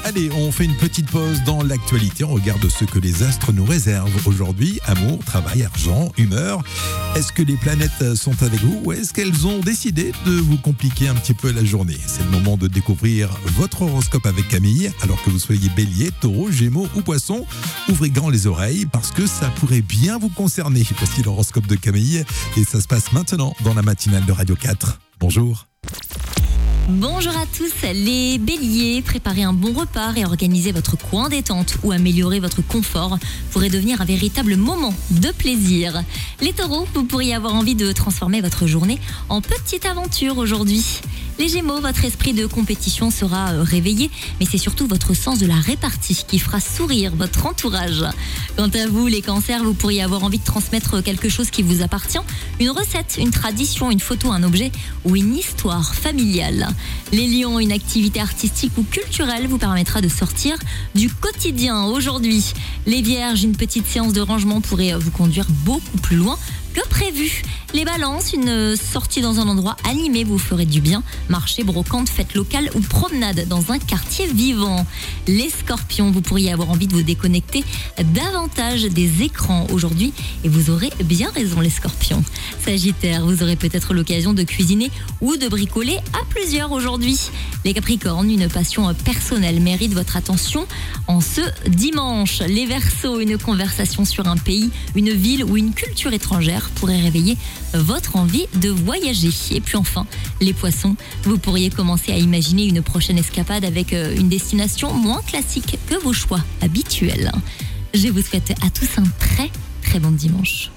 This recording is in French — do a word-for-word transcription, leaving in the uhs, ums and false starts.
Allez, on fait une petite pause dans l'actualité. On regarde ce que les astres nous réservent aujourd'hui. Amour, travail, argent, humeur. Est-ce que les planètes sont avec vous ou est-ce qu'elles ont décidé de vous compliquer un petit peu la journée? C'est le moment de découvrir votre horoscope avec Camille. Alors que vous soyez bélier, taureau, gémeaux ou poisson, ouvrez grand les oreilles parce que ça pourrait bien vous concerner. Voici l'horoscope de Camille et ça se passe maintenant dans la matinale de Radio quatre. Bonjour. Bonjour à tous les béliers, préparez un bon repas et organisez votre coin détente ou améliorer votre confort pourrait devenir un véritable moment de plaisir. Les taureaux, vous pourriez avoir envie de transformer votre journée en petite aventure aujourd'hui. Les gémeaux, votre esprit de compétition sera réveillé, mais c'est surtout votre sens de la répartie qui fera sourire votre entourage. Quant à vous, les cancers, vous pourriez avoir envie de transmettre quelque chose qui vous appartient, une recette, une tradition, une photo, un objet ou une histoire familiale. Les lions, une activité artistique ou culturelle vous permettra de sortir du quotidien aujourd'hui. Les vierges, une petite séance de rangement pourrait vous conduire beaucoup plus loin que prévu. Les balances, une sortie dans un endroit animé vous ferait du bien. Marché, brocante, fête locale ou promenade dans un quartier vivant. Les scorpions, vous pourriez avoir envie de vous déconnecter davantage des écrans aujourd'hui et vous aurez bien raison les scorpions. Sagittaire, vous aurez peut-être l'occasion de cuisiner ou de bricoler à plusieurs aujourd'hui. Les capricornes, une passion personnelle mérite votre attention en ce dimanche. Les verseaux, une conversation sur un pays, une ville ou une culture étrangère pourrait réveiller votre envie de voyager. Et puis enfin, les poissons, vous pourriez commencer à imaginer une prochaine escapade avec une destination moins classique que vos choix habituels. Je vous souhaite à tous un très très bon dimanche.